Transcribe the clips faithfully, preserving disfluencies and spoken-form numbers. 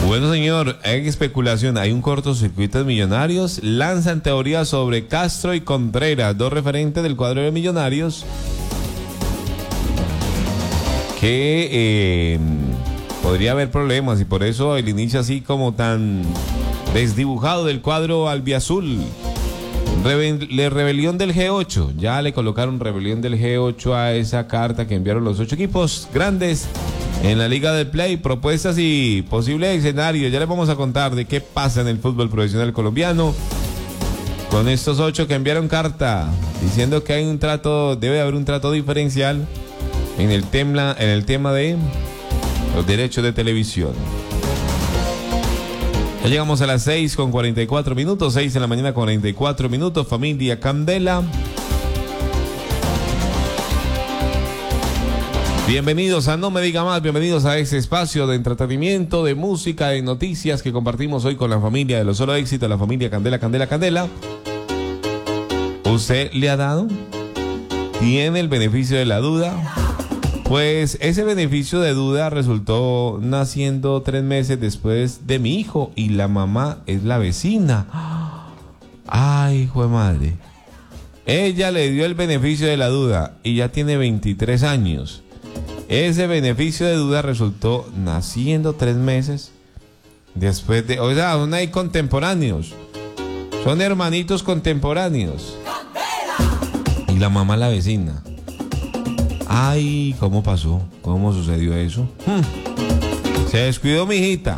Bueno, señor, hay especulación, hay un cortocircuito de Millonarios, lanzan teorías sobre Castro y Contreras, dos referentes del cuadro de Millonarios, que eh, podría haber problemas y por eso el inicio así como tan desdibujado del cuadro albiazul. Rebe- le rebelión del G ocho, ya le colocaron rebelión del G ocho a esa carta que enviaron los ocho equipos grandes en la Liga del Play, propuestas y posibles escenarios. Ya les vamos a contar de qué pasa en el fútbol profesional colombiano con estos ocho que enviaron carta diciendo que hay un trato, debe haber un trato diferencial en el tema, en el tema de los derechos de televisión. Ya llegamos a las seis con cuarenta y cuatro minutos, seis de la mañana con cuarenta y cuatro minutos, familia Candela. Bienvenidos a No Me Diga Más, bienvenidos a ese espacio de entretenimiento, de música, de noticias que compartimos hoy con la familia de Los Solo Éxitos, la familia Candela, Candela, Candela. ¿Usted le ha dado? ¿Tiene el beneficio de la duda? Pues ese beneficio de duda resultó naciendo tres meses después de mi hijo y la mamá es la vecina. Ay, hijo de madre. Ella le dio el beneficio de la duda y ya tiene veintitrés años. Ese beneficio de duda resultó naciendo tres meses después de... O sea, son ahí contemporáneos. Son hermanitos contemporáneos. Y la mamá la vecina. Ay, ¿cómo pasó? ¿Cómo sucedió eso? Hmm. Se descuidó mi hijita.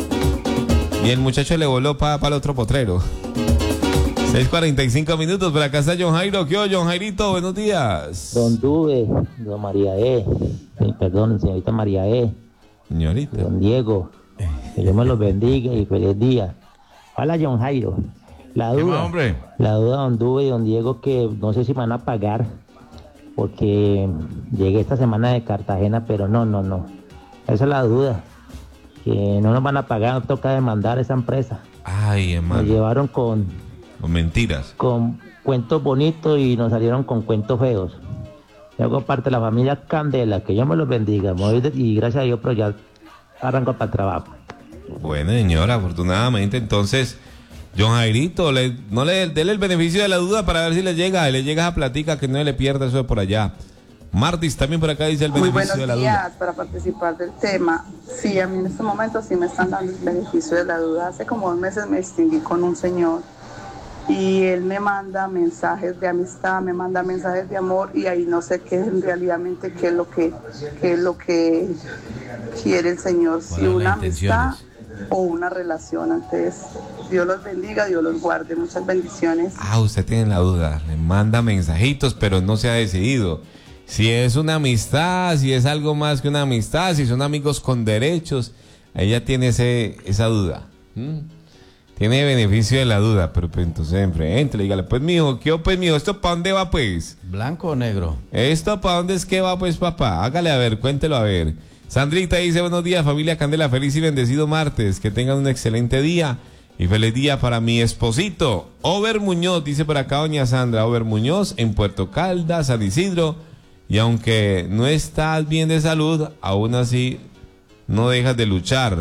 Y el muchacho le voló para pa el otro potrero. seis cuarenta y cinco minutos, por acá está John Jairo. ¿Qué onda, John Jairito? Buenos días. Don Duve, don María E. Eh, perdón, señorita María E. Señorita. Don Diego. Que Dios me los bendiga y feliz día. Hola, John Jairo. La ¿Qué duda, más, hombre? la duda, don Duve y don Diego, que no sé si me van a pagar porque llegué esta semana de Cartagena, pero no, no, no. Esa es la duda. Que no nos van a pagar, nos toca demandar a esa empresa. Ay, Nos hermano. llevaron con, Con mentiras. con cuentos bonitos y nos salieron con cuentos feos. Yo hago parte de la familia Candela, que Dios me los bendiga. Me voy de- y gracias a Dios, pero ya arranco para el trabajo. Bueno, señora, afortunadamente, entonces, John Jairito, le, no le dele el beneficio de la duda para ver si le llega, le llega esa platica, que no le pierda eso de por allá. Martis también por acá dice el Muy beneficio buenos de la días duda. para participar del tema. Sí, a mí en este momento sí me están dando el beneficio de la duda. Hace como dos meses me distinguí con un señor y él me manda mensajes de amistad, me manda mensajes de amor y ahí no sé qué en realmente qué es lo que qué es lo que quiere el señor, si ¿Cuáles una las amistad intenciones? o una relación. Entonces, Dios los bendiga, Dios los guarde, muchas bendiciones. Ah, usted tiene la duda, le manda mensajitos, pero no se ha decidido. Si es una amistad, si es algo más que una amistad, si son amigos con derechos, ella tiene ese, esa duda. ¿Mm? Tiene beneficio de la duda, pero pues, entonces enfrente, dígale, pues mijo, ¿qué pues mijo? ¿Esto para dónde va pues? ¿Blanco o negro? ¿Esto para dónde es que va pues papá? Hágale a ver, cuéntelo a ver. Sandrita dice, buenos días familia Candela, feliz y bendecido martes, que tengan un excelente día y feliz día para mi esposito. Over Muñoz, dice por acá doña Sandra, Over Muñoz en Puerto Caldas, San Isidro, y aunque no estás bien de salud, aún así no dejas de luchar,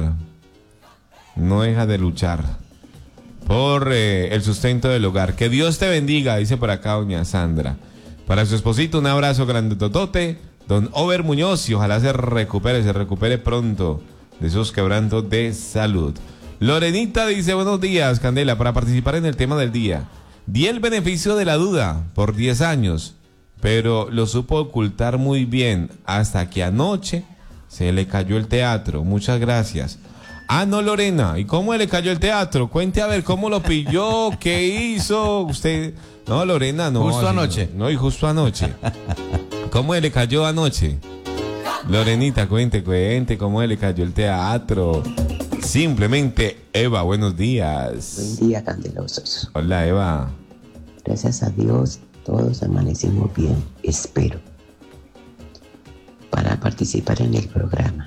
no dejas de luchar por eh, el sustento del hogar. Que Dios te bendiga, dice por acá doña Sandra. Para su esposito un abrazo grande totote, don Over Muñoz, y ojalá se recupere, se recupere pronto de esos quebrantos de salud. Lorenita dice, buenos días Candela, para participar en el tema del día. Di el beneficio de la duda por diez años, pero lo supo ocultar muy bien hasta que anoche se le cayó el teatro. Muchas gracias. Ah, no, Lorena, ¿y cómo le cayó el teatro? Cuente a ver cómo lo pilló, qué hizo usted. No, Lorena, no. Justo así anoche. No, no, y justo anoche. ¿Cómo le cayó anoche? Lorenita, cuente, cuente, cómo le cayó el teatro. Simplemente, Eva, buenos días. Buen día, candelosos. Hola, Eva. Gracias a Dios, todos amanecimos bien, espero, para participar en el programa.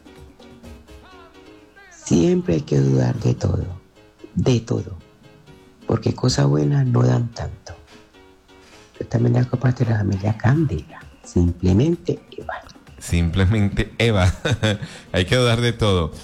Siempre hay que dudar de todo, de todo, porque cosas buenas no dan tanto. Yo también hago parte de la familia Candela, simplemente Eva. Simplemente Eva. Hay que dudar de todo.